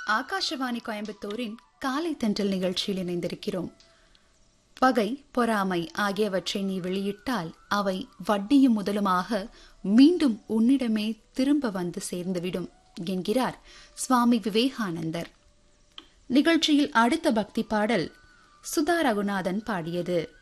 ஆகாஷவாணி கோயம்புத்தூரின் காலை தென்றல் நிகழ்ச்சியில் இணைந்திருக்கிறோம். பகை, பொறாமை ஆகியவற்றை நீ வெளியிட்டால் அவை வட்டியும் முதலுமாக மீண்டும் உன்னிடமே திரும்ப வந்து சேர்ந்துவிடும் என்கிறார் சுவாமி விவேகானந்தர். நிகழ்ச்சியில் அடுத்த பக்தி பாடல் சுதா ரகுநாதன் பாடியது.